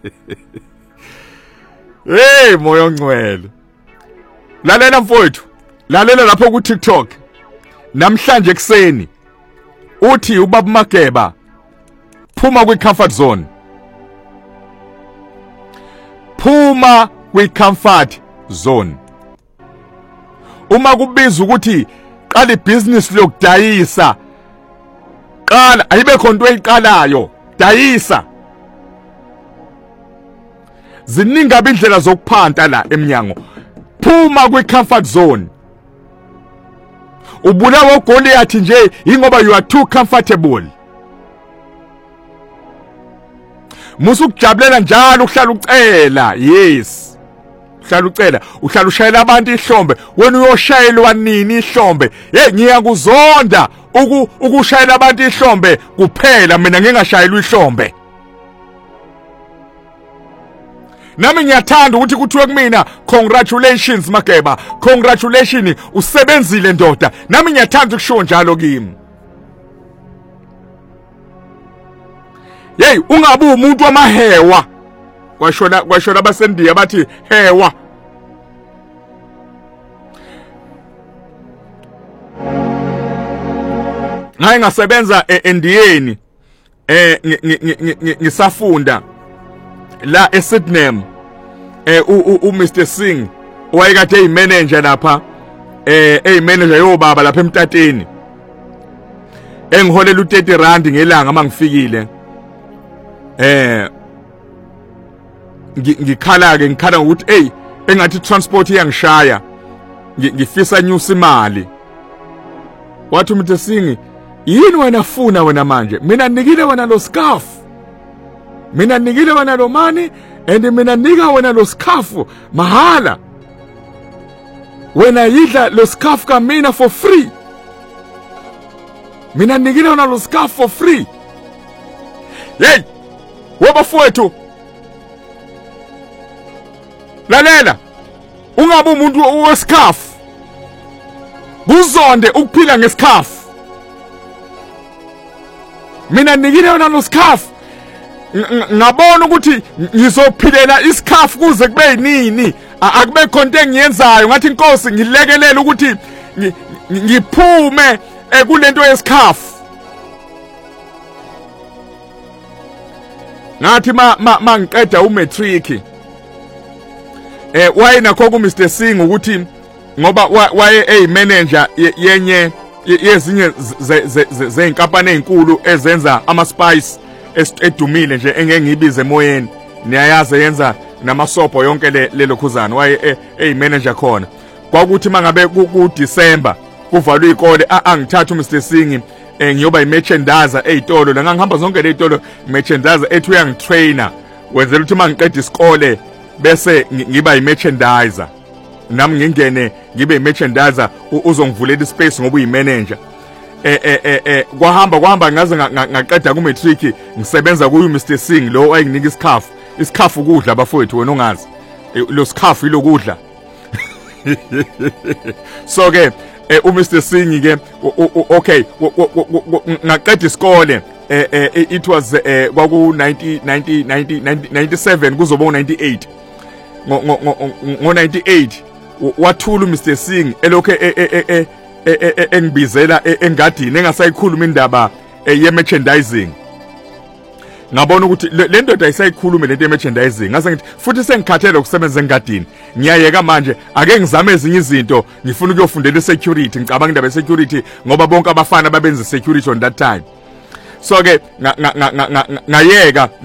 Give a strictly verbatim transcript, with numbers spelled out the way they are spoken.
Hey moya ongcwele. Lalela mfowethu. Lalela lapho ku TikTok. Namhlanje ekseni uthi ubaba Mageba phuma kwi comfort zone. Phuma kwi comfort zone. Uma kubiza ukuthi qala ibusiness lokudayisa. Qala ayibe khona into eyiqalayo, dayisa. Ziningi abindlela zokuphanta la eminyango. Phuma kwi comfort zone. Ubulawa uGoliath nje ingoba you are too comfortable. Musu kujabulela njalo uhlala ucela, yes. Uhlala ucela, uhlala ushayela abantu ihlombe, wena uyoshayelwa nini ihlombe? Hey ngiyakuzonda uku ukushayela abantu ihlombe kuphela mina ngingashayelwa ihlombe. Nami ngiyathanda ukuthi kuthiwe kumina congratulations Mageba, congratulations usebenzile ndoda. Nami ngiyathanda ukusho njalo kimi. Hey ungabe umuntu wamahewa. Kwashona kwashona abasendiya bathi hewa. Ngaye ngasebenza eNdiyeni eh ngisafunda la eSydney eh u Mister Singh wayekade eyimanager lapha eh eyimanager yobaba lapha eMtateni engiholela u-thirty rand ngelanga mangifikile eh ngikhala ke ngikhala ukuthi hey engathi transport iyangishaya ngifisa nyusa imali. Wathi uMister Singh yini wena funa wena manje? Mina nikile wena lo scarf. Mina nikile wena lo money and mina nika wena lo scarf mahala. Wena yidla lo scarf kamina for free. Mina nikile wena lo scarf for free. Hey! Wabafowethu. Lalela. Ungabe umuntu wescarf. Kuzonde ukuphila ngescarf. Mina nikile wena lo scarf. Ngabona ukuthi ngizophilela isikhafu kuze kube nini akube khona into engiyenzayo ngathi inkosi ngilekelele ukuthi ngiphume kulento yesikhafu. Ngathi ma mangiqeda umatric eh wayinakho ku Mister Singh ukuthi ngoba waye ey manager yenye yezinye zeinkampani ezinkulu ezenza ama spice edumile nje engengibize emoyeni niyayazi yenza namasobho yonke lelo khuzana waye ey manager khona kwakuthi mangabe ku December kuvalwe izikole angithatha uMister Singh ngiyoba imerchandiser ezitolo la ngihamba zonke le zitolo merchandiser ethi uyangitrainer wenzela ukuthi mangiqeda isikole bese ngiba imerchandiser nami ngingene ngibe imerchandiser uzongivulela ispace ngoba uyimanager. Eh eh eh kwahamba kwahamba ngaze ngaqeda ku matric ngisebenza kuyo Mister Singh lo wayenginika isikhafu isikhafu ukudla abafowethu wena ungazi lo sikhafu ilokudla. So ke u Mister Singh ke okay ngaqeda isikole it was kwaku ninety ninety-seven kuzoba u ninety-eight ngo ninety-eight wathula uMister Singh elokhe engibizela engadini engasayikhuluma indaba ye merchandising. Ngabona ukuthi le ndoda ayisayikhuluma lento ye merchandising ngase ngithi futhi sengikhathele ukusebenza engadini ngiyayeka manje ake ngizame ezinye izinto ngifuna ukuyofundela isecurity ngicabanga indaba ye security ngoba bonke abafana babenza security on that time. So ke ngayeka